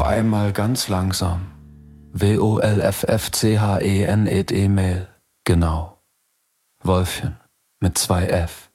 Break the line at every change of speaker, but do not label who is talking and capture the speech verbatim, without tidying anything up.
Noch einmal ganz langsam. W O L F F C H E N E D Mail. Genau. Wolfchen mit zwei F.